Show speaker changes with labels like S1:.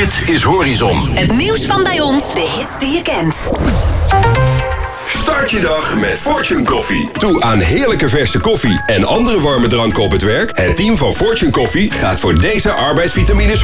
S1: Dit is Horizon.
S2: Het nieuws van bij ons, de hits die je kent.
S1: Start je dag met Fortune Koffie. Toe aan heerlijke verse koffie en andere warme dranken op het werk. Het team van Fortune Koffie gaat voor deze arbeidsvitamines